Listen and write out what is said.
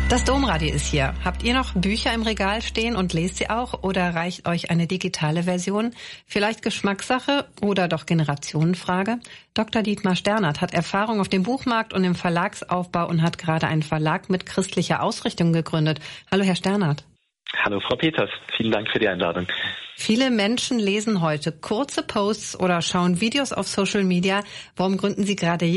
Das Domradio ist hier. Habt ihr noch Bücher im Regal stehen und lest sie auch? Oder reicht euch eine digitale Version? Vielleicht Geschmackssache oder doch Generationenfrage? Dr. Dietmar Sternert hat Erfahrung auf dem Buchmarkt und im Verlagsaufbau und hat gerade einen Verlag mit christlicher Ausrichtung gegründet. Hallo, Herr Sternert. Hallo, Frau Peters. Vielen Dank für die Einladung. Viele Menschen lesen heute kurze Posts oder schauen Videos auf Social Media. Warum gründen Sie gerade